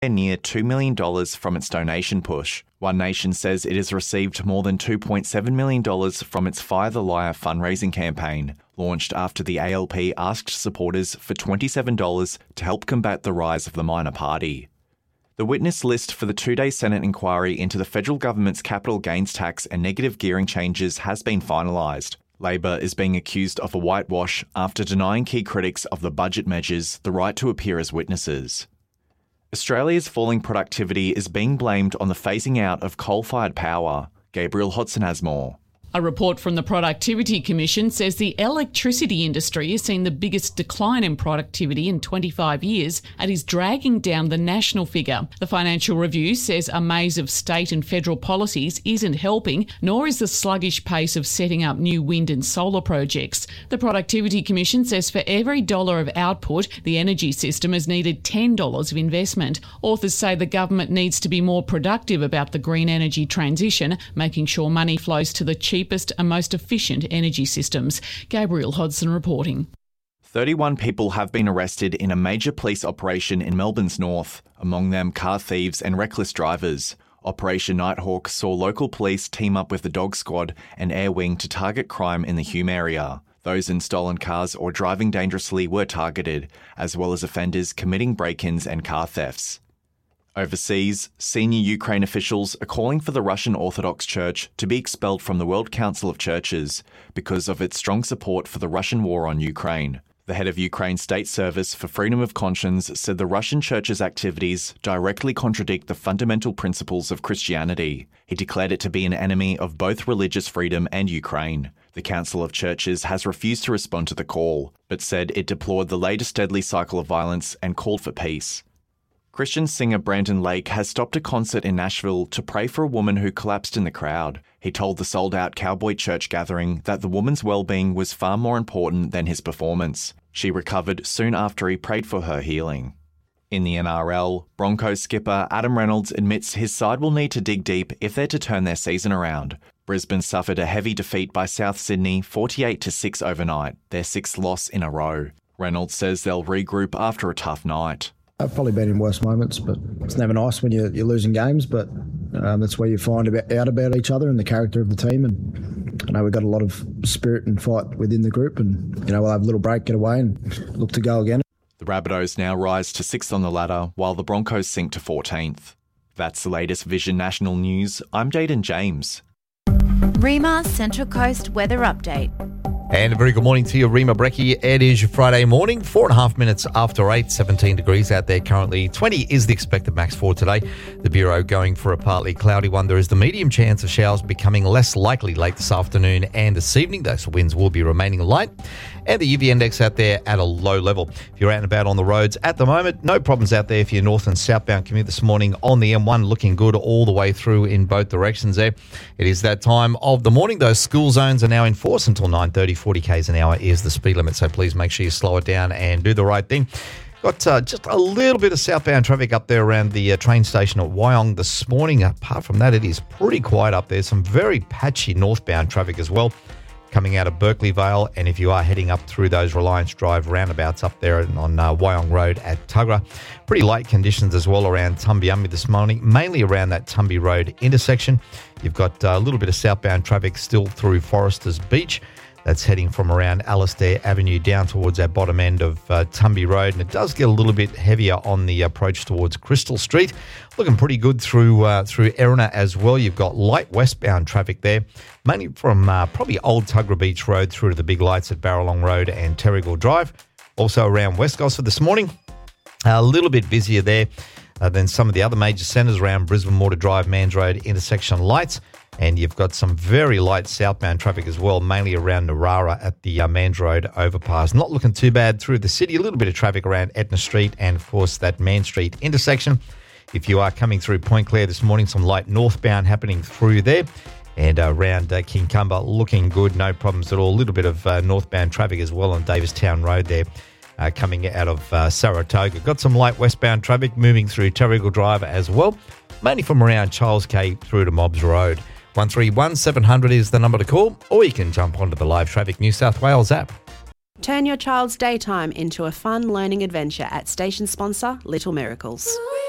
near $2 million from its donation push. One Nation says it has received more than $2.7 million from its Fire the Liar fundraising campaign, launched after the ALP asked supporters for $27 to help combat the rise of the minor party. The witness list for the two-day Senate inquiry into the federal government's capital gains tax and negative gearing changes has been finalised. Labor is being accused of a whitewash after denying key critics of the budget measures the right to appear as witnesses. Australia's falling productivity is being blamed on the phasing out of coal-fired power. Gabriel Hodson has more. A report from the Productivity Commission says the electricity industry has seen the biggest decline in productivity in 25 years and is dragging down the national figure. The Financial Review says a maze of state and federal policies isn't helping, nor is the sluggish pace of setting up new wind and solar projects. The Productivity Commission says for every dollar of output, the energy system has needed $10 of investment. Authors say the government needs to be more productive about the green energy transition, making sure money flows to the cheapest and most efficient energy systems. Gabriel Hodson reporting. 31 people have been arrested in a major police operation in Melbourne's north, among them car thieves and reckless drivers. Operation Nighthawk saw local police team up with the Dog Squad and Air Wing to target crime in the Hume area. Those in stolen cars or driving dangerously were targeted, as well as offenders committing break-ins and car thefts. Overseas, senior Ukraine officials are calling for the Russian Orthodox Church to be expelled from the World Council of Churches because of its strong support for the Russian war on Ukraine. The head of Ukraine's State Service for Freedom of Conscience said the Russian Church's activities directly contradict the fundamental principles of Christianity. He declared it to be an enemy of both religious freedom and Ukraine. The Council of Churches has refused to respond to the call, but said it deplored the latest deadly cycle of violence and called for peace. Christian singer Brandon Lake has stopped a concert in Nashville to pray for a woman who collapsed in the crowd. He told the sold-out Cowboy Church gathering that the woman's well-being was far more important than his performance. She recovered soon after he prayed for her healing. In the NRL, Broncos skipper Adam Reynolds admits his side will need to dig deep if they're to turn their season around. Brisbane suffered a heavy defeat by South Sydney 48-6 overnight, their sixth loss in a row. Reynolds says they'll regroup after a tough night. I've probably been in worse moments, but it's never nice when you're losing games, but that's where you find out about each other and the character of the team. And I know we've got a lot of spirit and fight within the group, and we'll have a little break, get away and look to go again. The Rabbitohs now rise to 6th on the ladder, while the Broncos sink to 14th. That's the latest Vision National News. I'm Jaden James. REMA Central Coast Weather Update. And a very good morning to you, Rima Brecky. It is your Friday morning, 4.5 minutes after 8, 17 degrees out there currently. 20 is the expected max for today. The Bureau going for a partly cloudy one. There is the medium chance of showers becoming less likely late this afternoon and this evening. Those winds will be remaining light. And the UV index out there at a low level. If you're out and about on the roads at the moment, no problems out there for your north and southbound commute this morning on the M1, looking good all the way through in both directions there. It is that time of the morning. Those school zones are now in force until 9:30. 40 k's an hour is the speed limit, so please make sure you slow it down and do the right thing. Got just a little bit of southbound traffic up there around the train station at Wyong this morning. Apart from that, it is pretty quiet up there. Some very patchy northbound traffic as well, coming out of Berkeley Vale, and if you are heading up through those Reliance Drive roundabouts up there on Wyong Road at Tuggerah, pretty light conditions as well around Tumbiumbi this morning, mainly around that Tumby Road intersection. You've got a little bit of southbound traffic still through Foresters Beach. That's heading from around Alastair Avenue down towards that bottom end of Tumby Road. And it does get a little bit heavier on the approach towards Crystal Street. Looking pretty good through Erina as well. You've got light westbound traffic there, mainly from probably Old Tuggerah Beach Road through to the big lights at Barralong Road and Terrigal Drive. Also around West Gosford this morning. A little bit busier there than some of the other major centres around Brisbane Water Drive, Mans Road intersection lights. And you've got some very light southbound traffic as well, mainly around Narara at the Mans Road overpass. Not looking too bad through the city. A little bit of traffic around Etna Street and, of course, that Mann Street intersection. If you are coming through Point Clare this morning, some light northbound happening through there. And around Kincumber, looking good, no problems at all. A little bit of northbound traffic as well on Davistown Road there. Coming out of Saratoga. Got some light westbound traffic moving through Terrigal Drive as well, mainly from around Charles Quay through to Mobbs Road. 131 700 is the number to call, or you can jump onto the Live Traffic New South Wales app. Turn your child's daytime into a fun learning adventure at station sponsor Little Miracles.